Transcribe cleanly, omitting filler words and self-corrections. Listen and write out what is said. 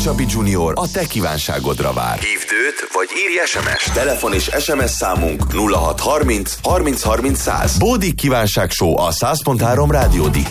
Csabi Junior a te kívánságodra vár. Hívd őt, vagy írj SMS-t. Telefon és SMS számunk 0630 30 30 100. Bódik kívánság show a 100.3 Rádió